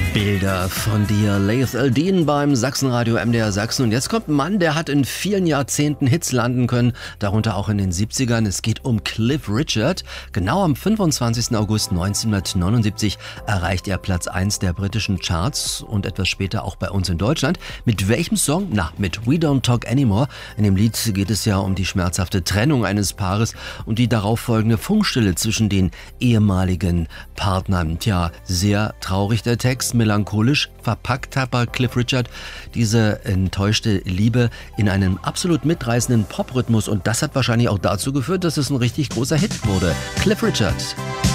Bilder von dir, Laith Al-Deen beim Sachsenradio MDR Sachsen. Und jetzt kommt ein Mann, der hat in vielen Jahrzehnten Hits landen können, darunter auch in den 70ern. Es geht um Cliff Richard. Genau am 25. August 1979 erreicht er Platz 1 der britischen Charts und etwas später auch bei uns in Deutschland. Mit welchem Song? Na, mit We Don't Talk Anymore. In dem Lied geht es ja um die schmerzhafte Trennung eines Paares und die darauffolgende Funkstille zwischen den ehemaligen Partnern. Tja, sehr traurig der Text. Melancholisch verpackt hat bei Cliff Richard diese enttäuschte Liebe in einem absolut mitreißenden Pop-Rhythmus und das hat wahrscheinlich auch dazu geführt, dass es ein richtig großer Hit wurde. Cliff Richard.